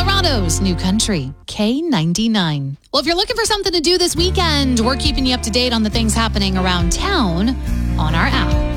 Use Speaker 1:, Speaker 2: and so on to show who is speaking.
Speaker 1: Colorado's new country, K99. Well, if you're looking for something to do this weekend, we're keeping you up to date on the things happening around town on our app.